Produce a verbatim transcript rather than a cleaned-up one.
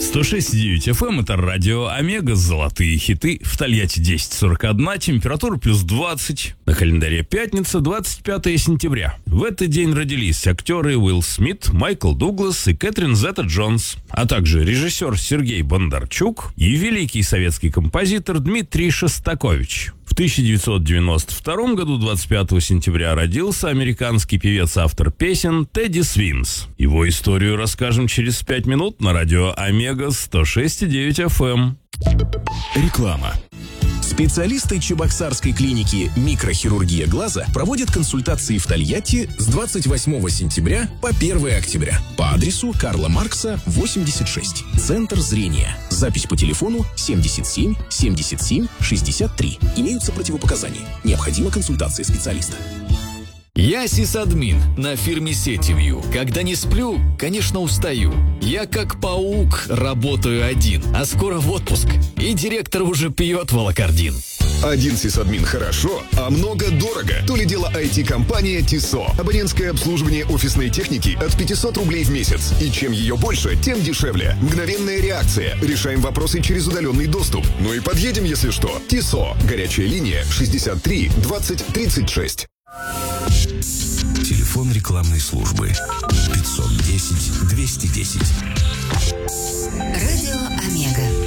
сто шесть и девять эф эм, это радио Омега, золотые хиты. В Тольятти десять сорок один, температура плюс двадцать. На календаре пятница, двадцать пятое сентября. В этот день родились актеры Уилл Смит, Майкл Дуглас и Кэтрин Зета-Джонс, а также режиссер Сергей Бондарчук и великий советский композитор Дмитрий Шостакович. В тысяча девятьсот девяносто втором году, двадцать пятого сентября, родился американский певец-автор песен Тедди Свинс. Его историю расскажем через пять минут на радио Омега сто шесть и девять эф эм. Реклама. Специалисты Чебоксарской клиники «Микрохирургия глаза» проводят консультации в Тольятти с двадцать восьмого сентября по первое октября по адресу Карла Маркса, восемьдесят шесть. Центр зрения. Запись по телефону семьдесят семь семьдесят семь шестьдесят три. Имеются противопоказания. Необходима консультация специалиста. Я сисадмин на фирме Сетевью. Когда не сплю, конечно, устаю. Я как паук работаю один, а скоро в отпуск. И директор уже пьет волокордин. Один сисадмин хорошо, а много дорого. То ли дело ай ти-компания Тисо. Абонентское обслуживание офисной техники от пятьсот рублей в месяц. И чем ее больше, тем дешевле. Мгновенная реакция. Решаем вопросы через удаленный доступ. Ну и подъедем, если что. Тисо. Горячая линия шестьдесят три двадцать тридцать шесть. Телефон рекламной службы пятьсот десять двести десять. Радио Омега.